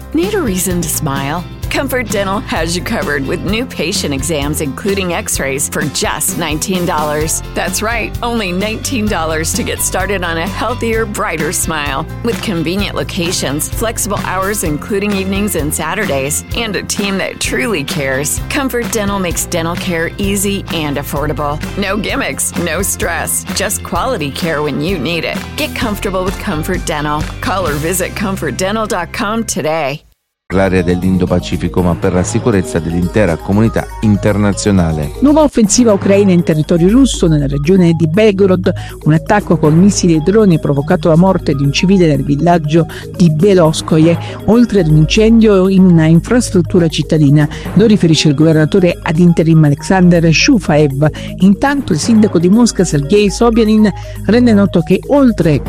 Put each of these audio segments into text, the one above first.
Need a reason to smile? Comfort Dental has you covered with new patient exams, including x-rays, for just $19. That's right, only $19 to get started on a healthier, brighter smile. With convenient locations, flexible hours including evenings and Saturdays, and a team that truly cares, Comfort Dental makes dental care easy and affordable. No gimmicks, no stress, just quality care when you need it. Get comfortable with Comfort Dental. Call or visit comfortdental.com today. L'area dell'Indo-Pacifico, ma per la sicurezza dell'intera comunità internazionale. Nuova offensiva ucraina in territorio russo nella regione di Belgorod. Un attacco con missili e droni ha provocato la morte di un civile nel villaggio di Beloskoye, oltre ad un incendio in una infrastruttura cittadina. Lo riferisce il governatore ad interim Alexander Shufaev. Intanto il sindaco di Mosca, Sergei Sobyanin, rende noto che oltre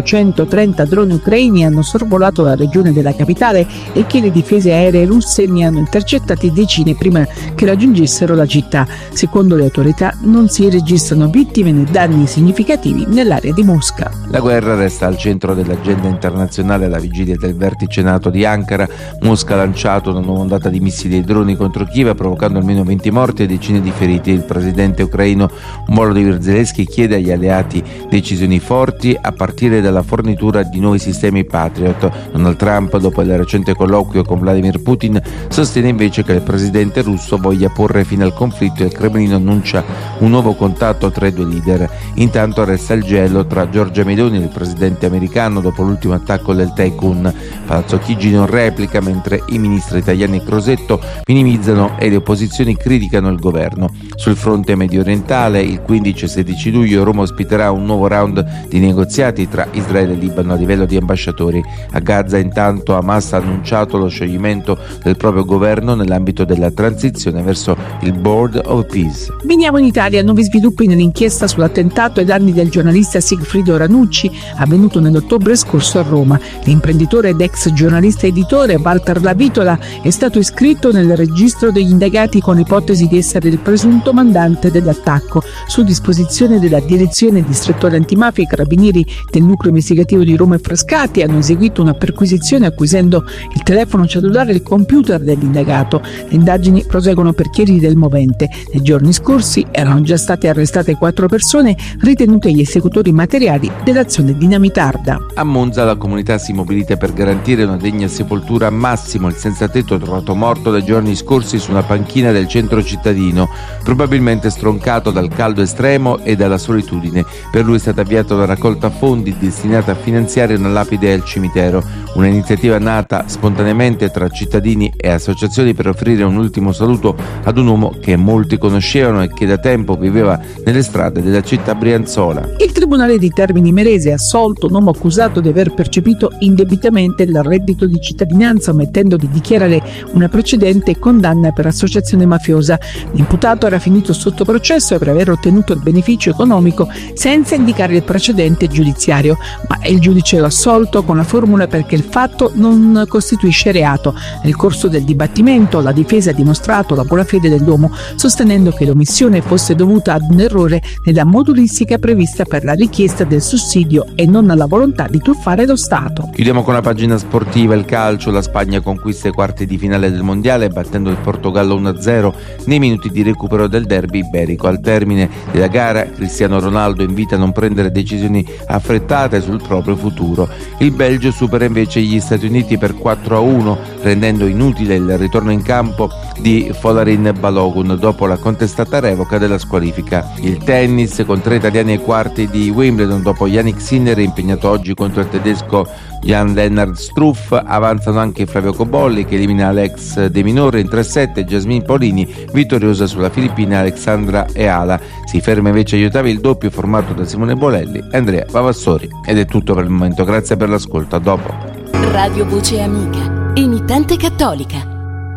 430 droni ucraini hanno sorvolato la regione della capitale e che le difese aeree russe ne hanno intercettati decine prima che raggiungessero la città. Secondo le autorità non si registrano vittime né danni significativi nell'area di Mosca. La guerra resta al centro dell'agenda internazionale alla vigilia del vertice NATO di Ankara. Mosca ha lanciato una nuova ondata di missili e droni contro Kiev, provocando almeno 20 morti e decine di feriti. Il presidente ucraino Volodymyr Zelensky chiede agli alleati decisioni forti a partire dalla fornitura di nuovi sistemi Patriot. Donald Trump, dopo il recente colloquio con Vladimir Putin, sostiene invece che il presidente russo voglia porre fine al conflitto e il Cremlino annuncia un nuovo contatto tra i due leader. Intanto resta il gelo tra Giorgia Meloni e il presidente americano dopo l'ultimo attacco del Tycoon. Palazzo Chigi non replica, mentre i ministri italiani e Crosetto minimizzano e le opposizioni criticano il governo. Sul fronte medio orientale, il 15 e 16 luglio Roma ospiterà un nuovo round di negoziati tra Israele e Libano a livello di ambasciatori. A Gaza intanto Hamas ha annunciato lo scioglimento del proprio governo nell'ambito della transizione verso il Board of Peace. Veniamo in Italia. Nuovi sviluppi nell'inchiesta sull'attentato ai danni del giornalista Sigfrido Ranucci, avvenuto nell'ottobre scorso a Roma. L'imprenditore ed ex giornalista editore Walter Lavitola è stato iscritto nel registro degli indagati con ipotesi di essere il presunto mandante dell'attacco. Su disposizione della direzione distrettuale antimafia, i carabinieri del nucleo investigativo di Roma e Frascati hanno eseguito una perquisizione acquisendo il telefono cellulare e il computer dell'indagato. Le indagini proseguono per chiarire del movente. Nei giorni scorsi erano già state arrestate 4 persone ritenute gli esecutori materiali dell'azione dinamitarda. A Monza la comunità si mobilita per garantire una degna sepoltura a Massimo, il senzatetto trovato morto dai giorni scorsi su una panchina del centro cittadino, probabilmente stroncato dal caldo estremo e dalla solitudine. Per lui è stata avviata una raccolta fondi destinata a finanziare una lapide al cimitero, un'iniziativa nata spontaneamente tra cittadini e associazioni per offrire un ultimo saluto ad un uomo che molti conoscevano e che da tempo viveva nelle strade della città brianzola. Il Tribunale di Termini Imerese ha assolto un uomo accusato di aver percepito indebitamente il reddito di cittadinanza, omettendo di dichiarare una precedente condanna per associazione mafiosa. L'imputato era finito sotto processo per aver ottenuto il beneficio economico senza indicare il precedente giudiziario, ma il giudice l'ha assolto con la formula perché il fatto non costituisce reato. Nel corso del dibattimento la difesa ha dimostrato la buona fede dell'uomo, sostenendo che l'omissione fosse dovuta ad un errore nella modulistica prevista per la richiesta del sussidio e non alla volontà di truffare lo Stato. Chiudiamo con la pagina sportiva, il calcio. La Spagna conquista i quarti di finale del mondiale battendo il Portogallo 1-0 nei minuti di recupero del derby iberico. Al termine della gara Cristiano Ronaldo invita a non prendere decisioni affrettate sul proprio futuro. Il Belgio supera invece gli Stati Uniti per 4-1, rendendo inutile il ritorno in campo di Folarin Balogun dopo la contestata revoca della squalifica. Il tennis, con 3 italiani ai quarti di Wimbledon dopo Yannick Sinner impegnato oggi contro il tedesco Jan-Lennard Struff, avanzano anche Flavio Cobolli che elimina Alex De Minaur in 3-7 e Jasmine Paolini vittoriosa sulla filippina Alexandra Eala. Si ferma invece agli ottavi il doppio formato da Simone Bolelli e Andrea Vavassori. Ed è tutto per il momento, grazie per l'ascolto, a dopo. Radio Voce Amica, emittente cattolica.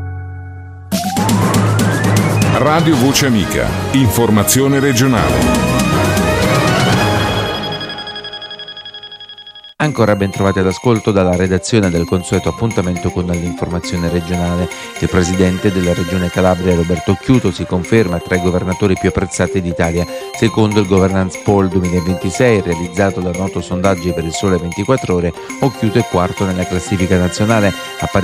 Radio Voce Amica, informazione regionale. Ancora ben trovati all'ascolto dalla redazione del consueto appuntamento con l'informazione regionale. Il presidente della regione Calabria Roberto Occhiuto si conferma tra i governatori più apprezzati d'Italia. Secondo il Governance Poll 2026 realizzato da Noto Sondaggi per il Sole 24 Ore, Occhiuto è quarto nella classifica nazionale,